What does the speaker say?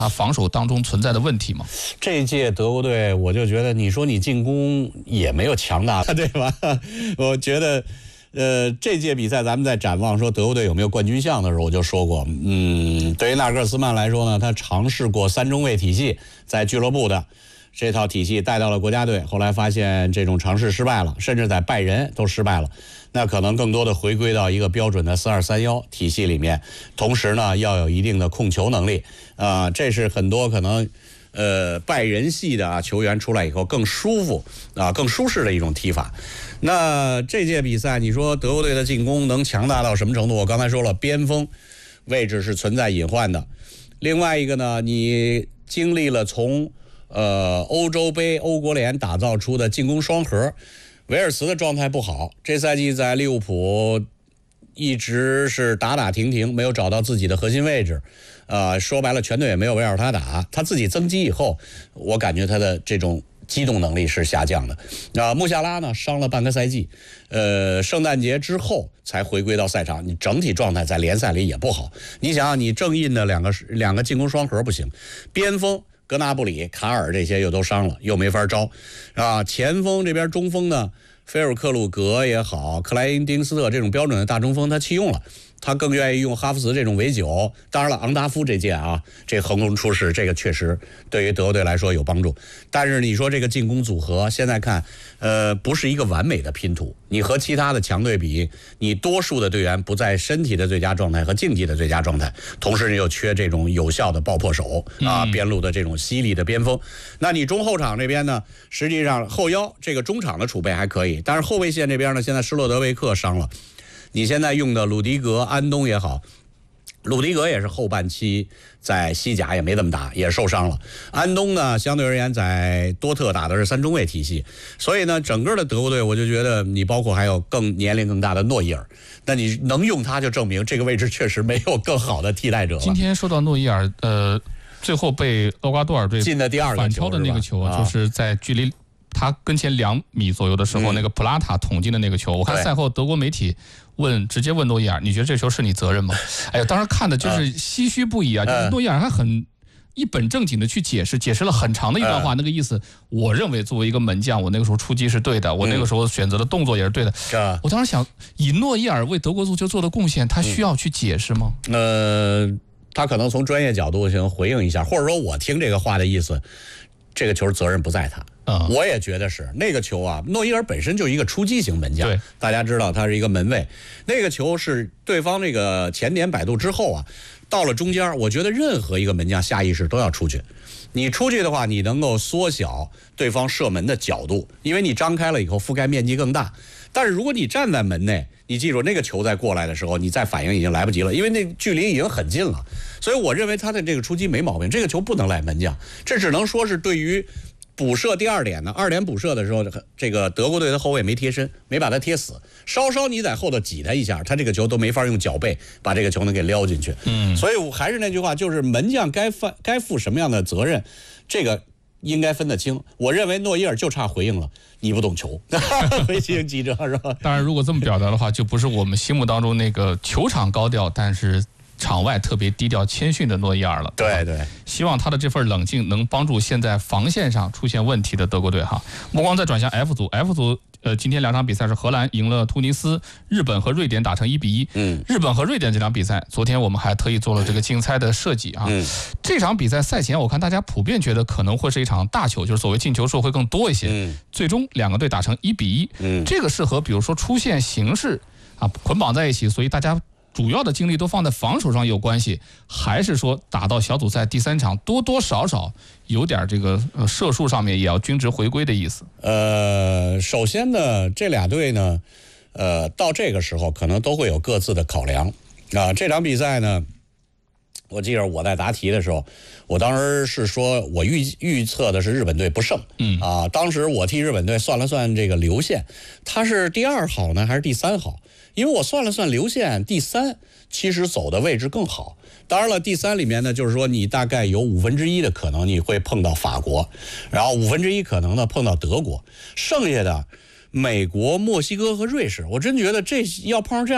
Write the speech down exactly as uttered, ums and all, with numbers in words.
他防守当中存在的问题吗？ 这一届德国队，我就觉得你说你进攻也没有强大，对吧？我觉得，呃，这届比赛咱们在展望说德国队有没有冠军相的时候，我就说过，嗯，对于纳格尔斯曼来说呢，他尝试过三中卫体系，在俱乐部的这套体系带到了国家队，后来发现这种尝试失败了，甚至在拜仁都失败了。那可能更多的回归到一个标准的四二三一体系里面，同时呢要有一定的控球能力啊、呃，这是很多可能呃拜仁系的啊球员出来以后更舒服啊更舒适的一种踢法。那这届比赛你说德国队的进攻能强大到什么程度？我刚才说了，边锋位置是存在隐患的。另外一个呢，你经历了从呃欧洲杯欧国联打造出的进攻双核。维尔茨的状态不好，这赛季在利物浦一直是打打停停，没有找到自己的核心位置，呃，说白了全队也没有围绕他打。他自己增肌以后，我感觉他的这种机动能力是下降的。啊、呃，穆夏拉呢伤了半个赛季，呃，圣诞节之后才回归到赛场，你整体状态在联赛里也不好。你想想，你正印的两个两个进攻双核不行，边锋。格纳布里、卡尔这些又都伤了，又没法招，啊，前锋这边中锋呢，菲尔克鲁格也好，克莱因丁斯特这种标准的大中锋他弃用了，他更愿意用哈弗茨这种围九。当然了，昂达夫这届啊，这横空出世，这个确实对于德国队来说有帮助。但是你说这个进攻组合，现在看，呃，不是一个完美的拼图。你和其他的强队比，你多数的队员不在身体的最佳状态和竞技的最佳状态，同时你又缺这种有效的爆破手啊，边路的这种犀利的边锋。那你中后场这边呢，实际上后腰这个中场的储备还可以，但是后卫线这边呢，现在施洛德维克伤了。你现在用的鲁迪格、安东也好，鲁迪格也是后半期在西甲也没怎么打，也受伤了。安东呢，相对而言在多特打的是三中卫体系，所以呢，整个的德国队我就觉得你包括还有更年龄更大的诺伊尔，那你能用他就证明这个位置确实没有更好的替代者了。 今天说到诺伊尔，呃，最后被厄瓜多尔队进的第二个反超的那个球啊，就是在距离他跟前两米左右的时候，嗯、那个普拉塔捅进的那个球，我看赛后德国媒体问，直接问诺伊尔，你觉得这球是你责任吗？哎呀，当时看的就是唏嘘不已啊！就是诺伊尔还很一本正经的去解释，解释了很长的一段话，那个意思，我认为作为一个门将，我那个时候出击是对的，我那个时候选择的动作也是对的。 嗯、 我当时想，以诺伊尔为德国足球做的贡献，他需要去解释吗？ 呃，他可能从专业角度行回应一下，或者说我听这个话的意思，这个球责任不在他。 嗯、 我也觉得是那个球啊，诺伊尔本身就是一个出击型门将，大家知道他是一个门卫，那个球是对方这个前点摆渡之后啊，到了中间，我觉得任何一个门将下意识都要出去。你出去的话，你能够缩小对方射门的角度，因为你张开了以后覆盖面积更大。但是如果你站在门内，你记住那个球再过来的时候，你再反应已经来不及了，因为那距离已经很近了。所以我认为他的这个出击没毛病，这个球不能赖门将，这只能说是对于补射第二点呢，二点补射的时候，这个德国队的后卫没贴身，没把他贴死，稍稍你在后头挤他一下，他这个球都没法用脚背把这个球能给撩进去。 嗯， 所以我还是那句话，就是门将该犯该负什么样的责任，这个应该分得清。我认为诺伊尔就差回应了，你不懂球，回应记者是吧？ 当然，如果这么表达的话，就不是我们心目当中那个球场高调，但是场外特别低调谦逊的诺伊尔了。 对对， 希望他的这份冷静能帮助现在防线上出现问题的德国队哈。目光再转向 F 组 ，F 组呃，今天两场比赛是荷兰赢了突尼斯，日本和瑞典打成一比一。 嗯， 日本和瑞典这场比赛，昨天我们还特意做了这个竞猜的设计啊。 嗯， 这场比赛赛前我看大家普遍觉得可能会是一场大球，就是所谓进球数会更多一些。 嗯， 最终两个队打成一比一。 嗯， 这个是和比如说出现形势啊捆绑在一起，所以大家主要的精力都放在防守上有关系，还是说打到小组赛第三场多多少少有点这个呃射术上面也要均值回归的意思？ 呃，首先呢，这俩队呢，呃，到这个时候可能都会有各自的考量啊。这场比赛呢，我记得我在答题的时候，我当时是说我预预测的是日本队不胜， 嗯啊，当时我替日本队算了算这个流线，他是第二好呢还是第三好？因为我算了算流线，第三其实走的位置更好。当然了，第三里面呢，就是说你大概有五分之一的可能你会碰到法国，然后五分之一可能呢碰到德国，剩下的美国、墨西哥和瑞士，我真觉得这要碰上这样